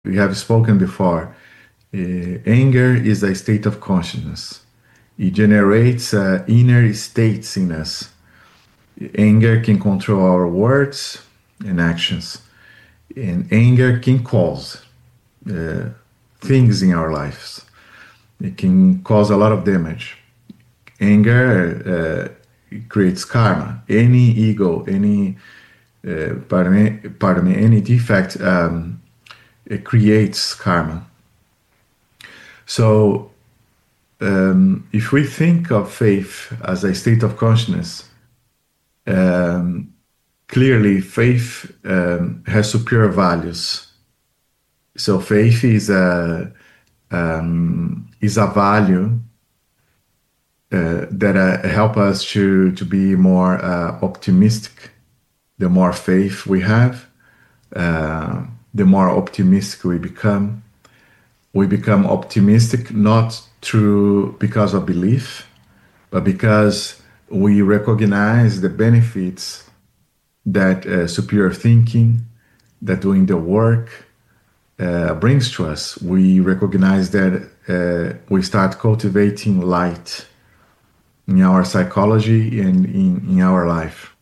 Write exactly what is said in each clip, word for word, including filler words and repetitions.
we have spoken before, uh, anger is a state of consciousness. It generates uh, inner states in us. Anger can control our words and actions, and anger can cause uh, things in our lives. It can cause a lot of damage. Anger uh, creates karma. Any ego, any uh, pardon me, pardon me, any defect, um, it creates karma. So, um, if we think of faith as a state of consciousness, um, clearly faith um, has superior values. So, faith is a um, is a value uh, that uh, help us to to be more uh, optimistic. The more faith we have, uh, the more optimistic we become. We become optimistic not through because of belief, but because we recognize the benefits that uh, superior thinking, that doing the work uh, brings to us. We recognize that uh, we start cultivating light in our psychology and in, in our life.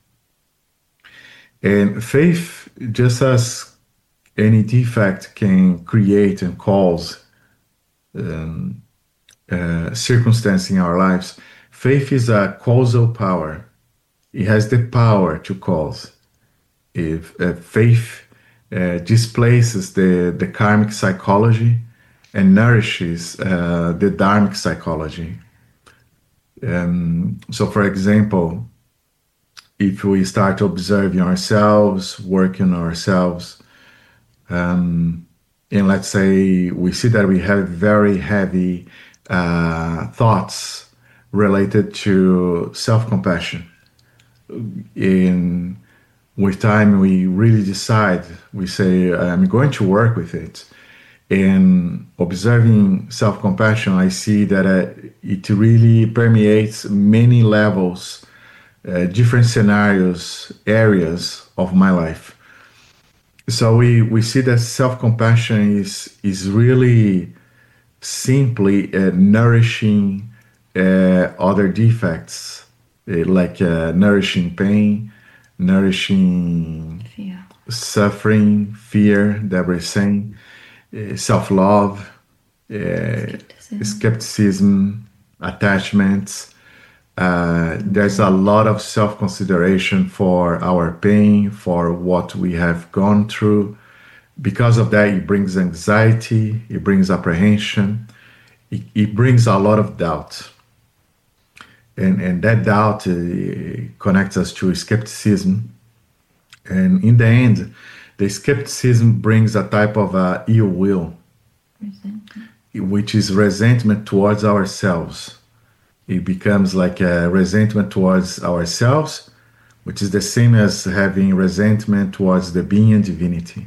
And faith, just as any defect can create and cause um, uh, circumstance in our lives, faith is a causal power. It has the power to cause. If uh, faith uh, displaces the, the karmic psychology and nourishes uh, the dharmic psychology. Um, so, for example, if we start observing ourselves, working on ourselves, um, and let's say we see that we have very heavy uh, thoughts related to self-compassion. In with time, we really decide. We say, "I'm going to work with it." And observing self-compassion, I see that uh, it really permeates many levels, uh, different scenarios, areas of my life. So we, we see that self-compassion is is really simply uh, nourishing uh, other defects, uh, like uh, nourishing pain, nourishing fear, suffering, fear, that we're saying, uh, self-love, uh, skepticism. skepticism, attachments. Uh, there's a lot of self-consideration for our pain, for what we have gone through. Because of that, it brings anxiety, it brings apprehension, it, it brings a lot of doubt. And, and that doubt uh, connects us to skepticism. And in the end, the skepticism brings a type of uh, ill will, Resentment. which is resentment towards ourselves. It becomes like a resentment towards ourselves, which is the same as having resentment towards the being and divinity.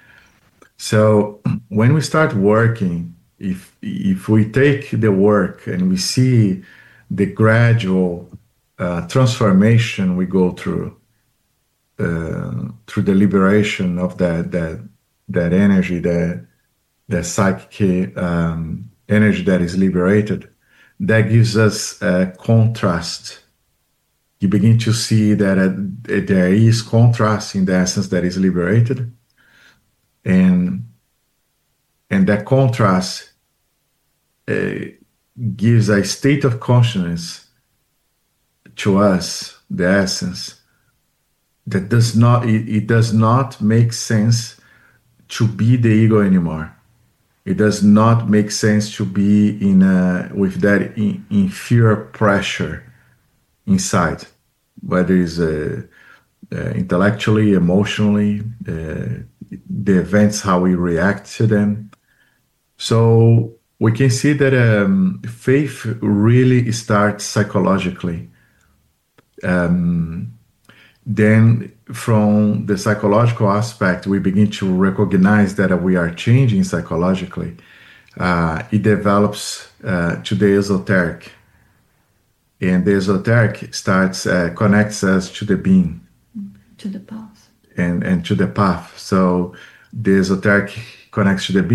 So when we start working, if if we take the work and we see the gradual uh, transformation we go through, uh, through the liberation of that that that energy, that that psychic um, energy that is liberated, that gives us a contrast. You begin to see that uh, there is contrast in the essence that is liberated, and and that contrast uh, gives a state of consciousness to us, the essence, that does not it, it does not make sense to be the ego anymore. It does not make sense to be in a, with that in, inferior pressure inside, whether it's uh, uh, intellectually, emotionally, uh, the events, how we react to them. So we can see that um, faith really starts psychologically. Um, then from the psychological aspect, we begin to recognize that we are changing psychologically. Uh, it develops uh, to the esoteric. And the esoteric starts, uh, connects us to the being. To the path. And, and to the path. So the esoteric connects to the